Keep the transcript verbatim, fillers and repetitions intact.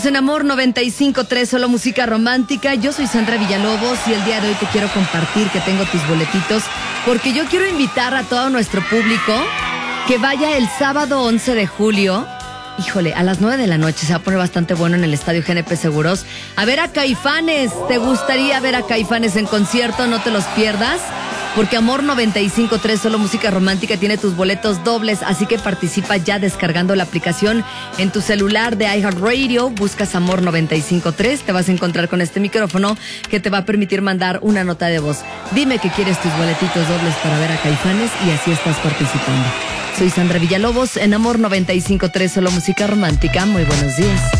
Seguimos en Amor noventa y cinco punto tres, solo música romántica. Yo soy Sandra Villalobos y el día de hoy te quiero compartir que tengo tus boletitos porque yo quiero invitar a todo nuestro público que vaya el sábado once de julio. Híjole, a las nueve de la noche se va a poner bastante bueno en el Estadio G N P Seguros a ver a Caifanes. ¿Te gustaría ver a Caifanes en concierto? No te los pierdas, porque Amor noventa y cinco punto tres, solo música romántica, tiene tus boletos dobles, así que participa ya descargando la aplicación en tu celular de iHeartRadio. Buscas Amor noventa y cinco punto tres, te vas a encontrar con este micrófono que te va a permitir mandar una nota de voz. Dime que quieres tus boletitos dobles para ver a Caifanes y así estás participando. Soy Sandra Villalobos en Amor noventa y cinco punto tres, solo música romántica. Muy buenos días.